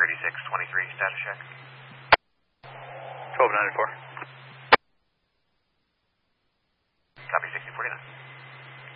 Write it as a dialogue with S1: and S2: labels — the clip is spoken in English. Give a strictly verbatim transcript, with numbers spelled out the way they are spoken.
S1: thirty-six twenty-three, status check.
S2: twelve ninety-four.
S1: Copy sixty forty-nine.